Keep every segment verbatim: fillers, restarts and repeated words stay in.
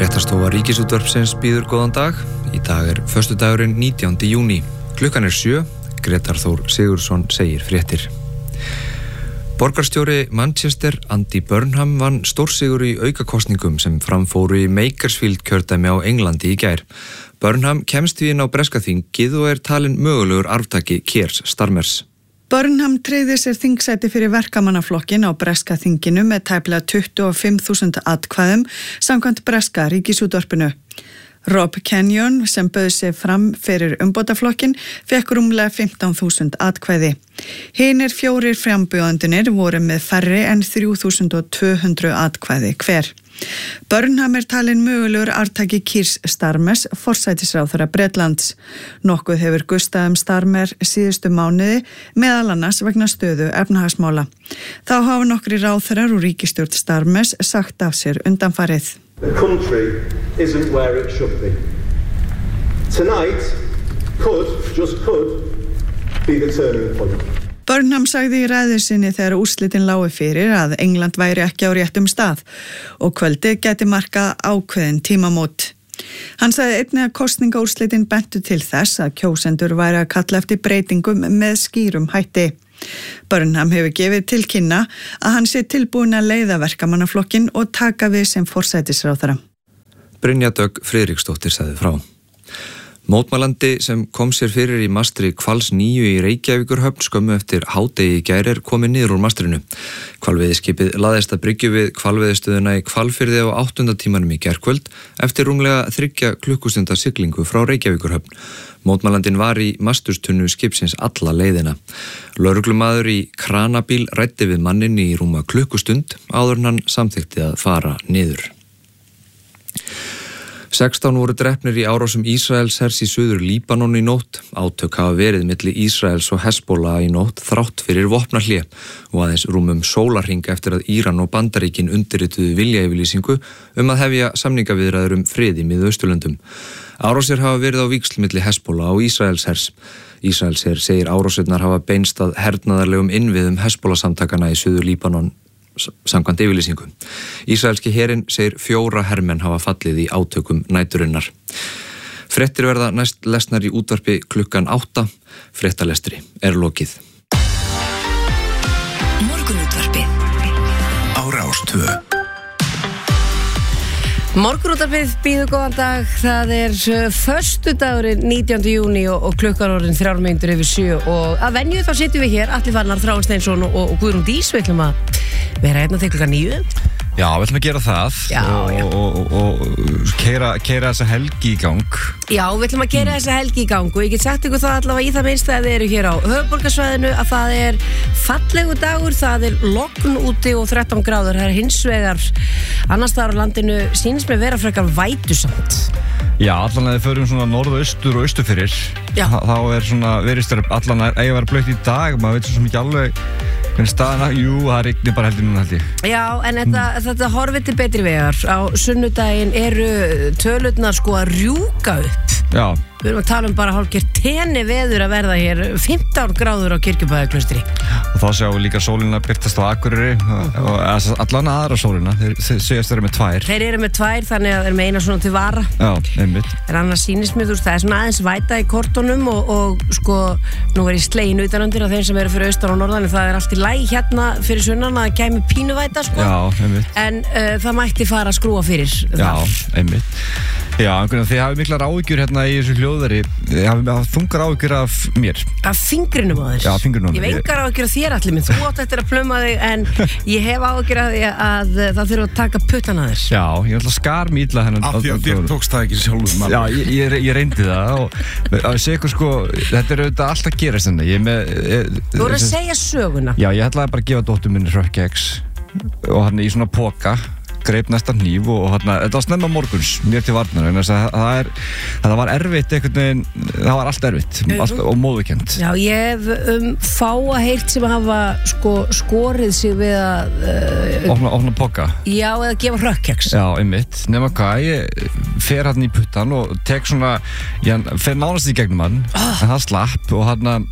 Fréttastofa Ríkisútvarpsins býður góðan dag. Í dag er föstudagurinn nítjándi júní. Klukkan er sjö. Grétar Þór Sigurðsson segir fréttir. Borgarstjóri Manchester, Andy Burnham, vann stórsigur í aukakosningum sem framfóru í Makersfield kjördæmi á Englandi í gær. Burnham kemst því inn á breska þingið og er talinn mögulegur arftaki Keir Starmers. Burnham tryggði sér þingsæti fyrir verkamannaflokkin á breska þinginu með tæplega tuttugu og fimm þúsund atkvæðum samkvæmt breska ríkisútvarpinu. Rob Kenyon, sem bauð sig fram fyrir umbótaflokkin, fekk rúmlega fimmtán þúsund atkvæði. Hinir fjórir frambjóðendurnir voru með færri en þrjú þúsund tvö hundruð atkvæði hver. Burnham er talinn mögulegur arftaki Keir Starmers, forsætisráðherra Bretlands. Nokkuð hefur gustað um Starmer síðustu mánuði, meðal annars vegna stöðu efnahagsmála. Þá hafa nokkri ráðherrar úr ríkisstjórn Starmers sagt af sér undanfarið. The country isn't where it should be. Tonight could, just could, be the turning point. Burnham sagði í ræðu sinni þegar úrslitin lágu fyrir að England væri ekki á réttum stað og kvöldið gæti marka ákveðin tímamót. Hann sagði einnig að kosningaúrslitin bentu til þess að kjósendur væri að kalla eftir breytingum með skýrum hætti. Burnham hefur gefið til kynna að hann sé tilbúin að leiða verkamannaflokkin og taka við sem forsætisráðherra. Brynja Dögg Friðriksdóttir sagði frá. Mótmælandi sem kom sér fyrir í mastri Hvals níu í Reykjavíkurhöfn skömmu eftir hádegi í gær er komið niður úr mastrinu. Hvalveiðiskipið laðist að bryggju við hvalveiðistöðuna í Hvalfirði á áttunda tímanum í gærkvöld eftir rúmlega þriggja klukkustunda siglingu frá Reykjavíkurhöfn. Mótmælandinn var í mastustunnu skipsins alla leiðina. Lögreglumaður í kranabíl ræddi við manninn í rúma klukkustund áður en hann samþykkti að fara niður. sextán voru drepnir í árásum Ísraels hers í suður Líbanon í nótt. Átök hafa verið milli Ísraels og Hezbollah í nótt þrátt fyrir vopnahlé og aðeins rúmum sólarhring eftir að Íran og Bandaríkin undirrituðu viljayfirlýsingu um að hefja samningaviðræður um frið í Miðausturlöndum. Árásir hafa verið á víxl milli Hezbollah og Ísraels hers. Ísraels her segir árásirnar hafa beinst að hernaðarlegum innviðum Hezbollah samtakana í suður Líbanon samkvæmt yfirlýsingu. Ísraelski herinn segir fjóra hermenn hafa fallið í átökum næturinnar. Fréttir verða næst lesnar í útvarpi klukkan átta. Fréttalestri er lokið. Morgunútvarpi á Rás tvö. Morgunútvarpið býður góðan dag. Það er föstudagurinn nítjándi júní og, og klukkan orðin þrjár mínútur yfir sjö og að venju þá sitjum við hér Atli Fannar, Þráinn Steinsson og, og Guðrún Dís. Við ætlum að vera hérna til klukkan níu. Já, við ætlum að gera það já, og, já. og, og, og keira, keira þessa helgi í gang. Já, við ætlum að keira þessa helgi í gang og ég get sagt ykkur það allavega í það minnst að þið eru hér á höfuðborgarsvæðinu að það er fallegu dagur, það er logn úti og þrettán gráður. Það er hins vegar annars staðar á landinu sýnist mér vera frekar vætusamt. Já, allan að þið förum svona norðaustur og austur fyrir. Þá er svona verist allan að eiga að vera blautt í dag, maður veit svo mikið alveg hvernig staðana, jú, það rignir bara heldur núna held ég. Já, en þetta, mm. þetta horfið til betri vegar. Á sunnudaginn eru tölurnar sko að rjúka upp. Já. Við erum að tala um bara hálfgerð tenni veður að verða hér fimmtán gráður á Kirkjubæjarklaustri. Og þá sjáum við líka sólina birtast á Akureyri og, og allan aðra sólina, þeir, þeir segjast þeir eru með tvær. Þeir eru með tvær, þannig að þeir með eina svona til vara. Já, einmitt. En annars sýnist mér, þú veist, það er svona aðeins væta í kortunum og, og sko, nú er ég slegin utanundir af þeim sem eru fyrir austan og norðan, en það er allt í lagi hérna fyrir sunnan að það kæmi pínuvæta, sko. Já, einmitt. En uh, það mætti fara að skrúa fyrir. Já, einmitt. Já, einhvern veginn, þið hafið miklar áhyggjur hérna í þessu hljóðari. Þið hafið þungar áhyggjur af mér. Af fingrinum á þér? Já, fingrinum á mér. Ég hef engar áhyggjur af þér allir minn. Þú átt eftir að pluma þig, en ég hef áhyggjur af því að það þurfa að taka puttan að þér. Já, ég ætla að skar mýtla hennan. Af því að þér tókst það ekki sjálfur mann. Já, ég, ég, ég reyndi það og að segja ykkur sko, þetta er auðvitað alltaf gerast þennan. Ég með... Ég, Þú voru að segja söguna. Já, ég ætlaði bara að gefa dóttur minni hrökkeks og hann í svona poka. Greip næsta hníf og hérna, þetta var snemma morguns mér til varnar, en það, það, er, það var erfitt einhvern veginn, það var allt erfitt allt, og móðukent. Já, ég hef um, fáa heyrt sem hafa sko, skorið sig við að uh, opna, opna poka. Já, eða gefa hrökkeks. Já, einmitt, nema hvað, ég fer hann í puttan og tek svona, ég fer nánast í gegnum hann, oh. en það slapp og hann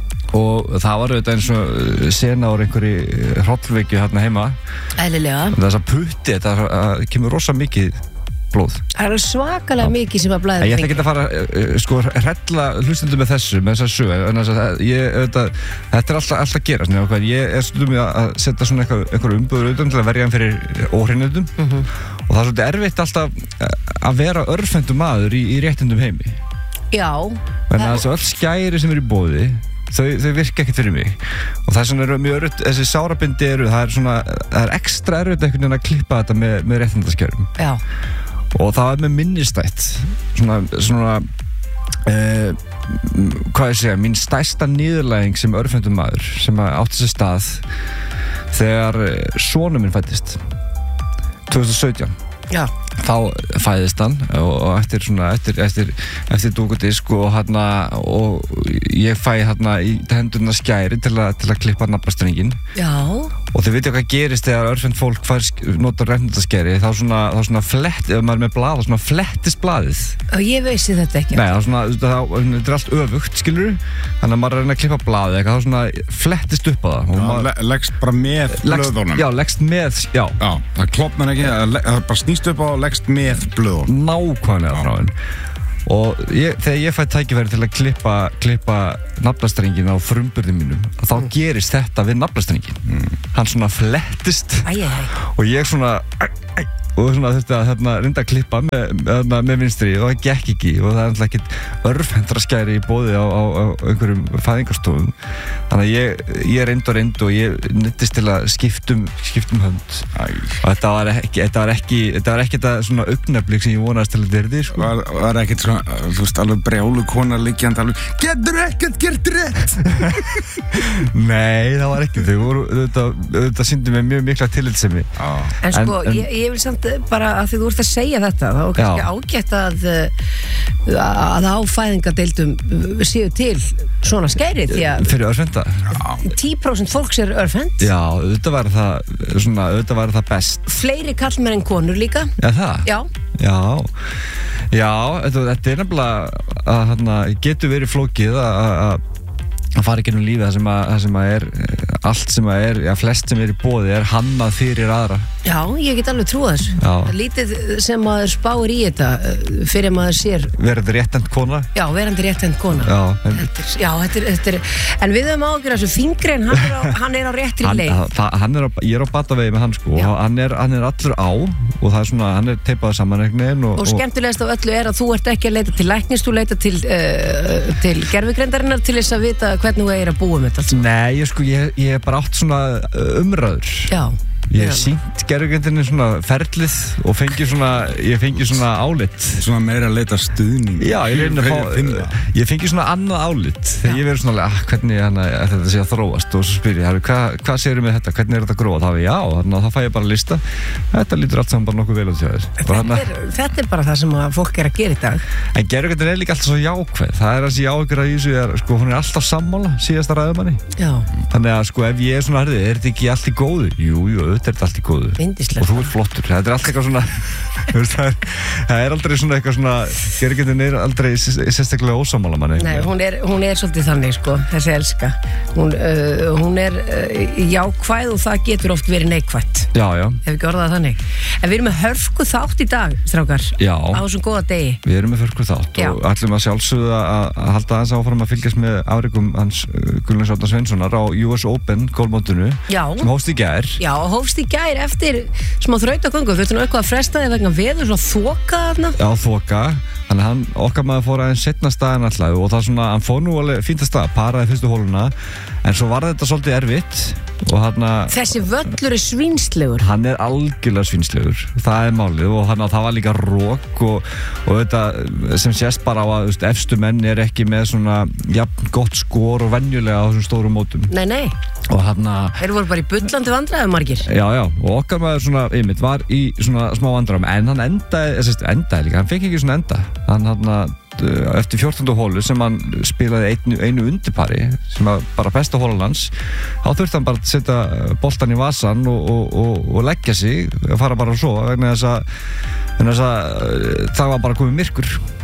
og það var auðvitað eins og sena úr einhverju hrollveikju hérna heima. Eðlilega. Þess að putti, þetta kemur rosa mikið blóð. Það er svakalega mikið sem að blæða Ég ætla ekki að fara uh, sko hrella hlustundum með þessu með þessa sögu en þess að ég auðvitað þetta er alltaf alltaf gerast nefnir ég er stundum að setja svona eitthvað einhver umbúður auðvitað til að verja hann fyrir óhreinindum mm-hmm. og það er svolítið erfitt alltaf að vera örfendum maður í, í réttindum heimi. Já. En þess að öll skæri sem eru í boði þau, þau virka ekkert fyrir mig og það er svona mjög örut, þessi sárabindi eru það er svona, það er ekstra erfitt einhvern veginn að klippa þetta með, með réttindaskjörum. Já. Og það er með minnistætt svona, svona uh, hvað ég segja mín stærsta niðurlæging sem örfendum maður sem átti sér stað þegar sonur minn fæddist tvö þúsund og sautján. Já. Þá fæðist hann og, og eftir svona eftir, eftir, eftir dúkudisk og hérna og ég fæ hérna í hendurna skæri til, a, til að klippa naflastrenginn. Já. Og þið veitum hvað gerist þegar örfend fólk fær notar réttindaskæri þá svona, þá svona flett, ef maður er með blað þá svona flettist blaðið. Og ég veisi þetta ekki. Nei, þá svona, þetta er allt öfugt, skilur þannig að maður er að reyna að klippa blaðið eitthvað, þá svona flettist upp á það. Já, maður, leggst bara með blöðunum. Já, leggst með, já. Já, það klopnar ekki, það bara snýst upp á og leggst með blöðunum. Nákvæmlega þráin. Og ég, þegar ég fæ tækifæri til að klippa, klippa naflastrenginn á frumburðum mínum þá mm. gerist þetta við naflastrenginn mm. hann svona flettist æ, æ, æ. og ég svona æ, æ, og svona þurfti að hérna, reynda að klippa með, með, með vinstri og það gekk ekki og það er alltaf ekkert örfendra skæri í boði á, á, á einhverjum fæðingarstofum þannig að ég, ég reynd og reynd og ég nýttist til að skiptum, skiptum hönd Æ. og þetta var ekki þetta var ekki þetta var ekki þetta svona augnablik sem ég vonaðist til að þetta er því sko. var, var ekkert svona, þú veist, alveg brjálu kona liggjandi alveg, getur ekkert gert rétt Nei, það var ekki þau voru, þetta, þetta sýndi mér mjög mikla tillitssemi ah. En sko, en, ég, ég vil samt bara að því þú ert að segja þetta þá er kannski já. ágætt að að á fæðingadeildum séu til svona skæri því að fyrir örfenda tíu prósent fólks er örfend Já, auðvitað væri það svona, auðvitað væri það best Fleiri karlmenn en konur líka Já, það? Já Já, já þetta, þetta er nefnilega að hérna, getur verið flókið að að fara ekki um lífið það sem að, það sem að er allt sem að er, já flest sem er í boði er hannað fyrir aðra Já, ég get alveg trúið þessu já. Lítið sem maður spáir í þetta fyrir maður sér Verandi réttend kona Já, verandi réttend kona Já, en, þetta er, já þetta, er, þetta er En við höfum ágjörð þessu Fingrein, hann er á, hann er á réttri leið hann, hann er á, Ég er á batavegi með hann sko já. og hann er, hann er allur á og það er svona, hann er teipaður saman og, og, og skemmtilegast af öllu er að þú ert ekki að leita til læknis þú leita til, uh, til gervigreindarinnar til þess að vita hvernig þú er að búa með þetta Nei, ég sko, ég, ég er bara átt svona umræður Já Ég hef sínt gerfugrindinni svona ferlið og fengi svona, ég fengi svona álit Svona meira að leita stuðning Já, ég reyna að fá, ég fengi svona annað álit þegar ég verið svona, ah, hvernig hana, þetta sé að þróast og svo spyr ég, hvað hva segir með þetta, hvernig er þetta gróð? Það er já, þannig að þá fæ ég bara að lista Þetta lítur allt saman bara nokkuð vel út hjá þér þetta, þetta er bara það sem fólk er að gera í dag En gerfugrindin er líka alltaf svo jákvæð Það er þessi jákvæð að þessu er, sko, hún er alltaf sammála síðasta ræðumanni Þannig að, sko, ef ég er svona, herði, er þetta ekki allt í góðu? Jú, jú, þetta er allt í góðu Vindislegt. og þú ert flottur þetta er alltaf eitthvað svona það, er, það er aldrei svona eitthvað svona gerfugrindin er aldrei sérstaklega ósammála manni Nei, hún er, hún er svolítið þannig sko þessi elska hún, uh, hún er uh, jákvæð og það getur oft verið neikvætt já, já ef ekki orðað þannig en við erum með hörku þátt í dag strákar já á þessum góða degi við erum með hörku þátt já. og ætlum að sjálfsögða að, að halda aðeins áfram að fylgjast með afrekum hans uh, Gunnlaugs Árna Sveinssonar á U S Open golfmótinu sem hófst í gær já, hófst í gær eftir smá þrautagöngu þurftu nú eitthvað að fresta þig vegna veður svona þoka þarna já, þoka Þannig að hann, okkar maður fór aðeins setna staðin alltaf og það svona, hann fór nú alveg fínt að stað, paraði fyrstu hóluna en svo var þetta svolítið erfitt og hann að Þessi völlur er svínslegur Hann er algjörlega svínslegur, það er málið og hann að það var líka rók og, og þetta sem sést bara á að veist, efstu menn er ekki með svona jafn gott skor og venjulega á þessum stórum mótum Nei, nei og hann að Þeir voru bara í bullandi vandræðum margir Já, já, og okkar maður svona, einmitt, var í svona smá vandræðum en hann endaði, þess að endaði líka, hann fekk ekki svona enda hann hann að eftir fjórtándu hólu sem hann spilaði einu, einu undirpari sem var bara besta hólan hans þá þurfti hann bara að setja boltan í vasan og, og, og, og leggja sig og fara bara að sofa vegna þess að, þess að það var bara komið myrkur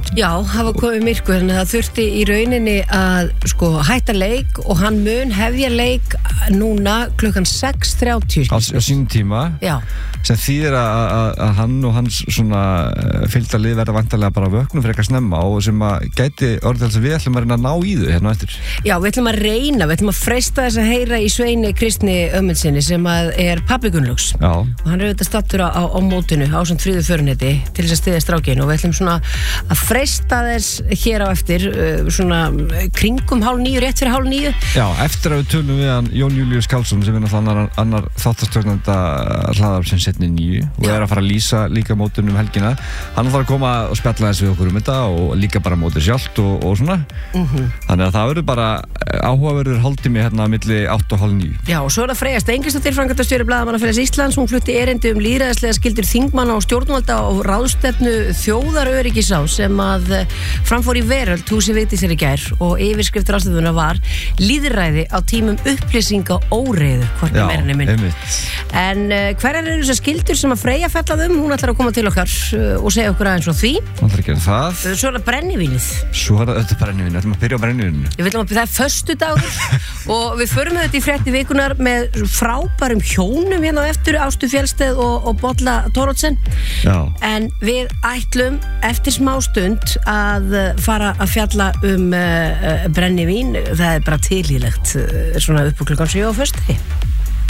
Já, það var komið myrkur en það þurfti í rauninni að sko hætta leik og hann mun hefja leik núna klukkan sex þrjátíu á, á sínum tíma. Já. Sem þýðir að, að, að hann og hans svona fylgdarlið verða vantarlega bara vöknum fyrir eitthvað snemma og sem að gæti orðið þess að við ætlum að reyna að ná í þau hérna eftir. Já, við ætlum að reyna, við ætlum að freista þess að heyra í Sveini Kristni Ömundsinni sem að er pabbi Gunnlaugs. Já. Og hann er auðvitað stattur á, á mótinu ásamt Fríðu Föruneyti til þess að styðja strákinn og við ætlum svona að freista þess hér á eftir svona kringum hálf níu, rétt fyrir hálf níu. Já, eftir að við tölum við hann Jón Júlíus Karlsson sem er náttúrulega annar, annar þáttastjórnanda hlaðarpsins setni nýju og er að fara að lýsa líka mótunum helgina. Hann þarf að koma og spjalla þess við okkur um þetta og líka bara mótið sjálft og, og svona. Mm-hmm. Þannig að það verður bara áhugaverður hálftími hérna milli átta og hálf níu. Já, og svo er það Freyja Steingrímsdóttir, framkvæmdastjóri Blaðamannafélags Íslands. Hún flutti erindi um lýðræðislega skyldur þingmanna og stjórnvalda og ráðstefnu þjóðaröryggisráðs sem að framfór í Veröld húsi Vigdísar í gær og yfirskrift ráðstefnunnar var lýðræði á tímum upplýsinga óreiðu, hvort er meira nefnir. En uh, hverjar eru þessar skyldur sem að Freyja fellað um? Hún ætlar að koma til okkar uh, og segja okkur aðeins frá því. Hún ætlar að gera það. Uh, svo er það brennivínið. Svo er það öll brennivínið. Ætlum að byrja á brennivíninu. Við viljum að það er föstudagur og við förum með þetta í frétti vikunar með frábærum hjónum hérna á eftir, Ástu Fjellsteð og, og Bolla Thoroddsen. Já. En við ætlum eftir smá stund að fara að fjalla um uh, brennivín. Það er bara tilhýlegt uh, svona upp á klukkan sjö á föstudegi.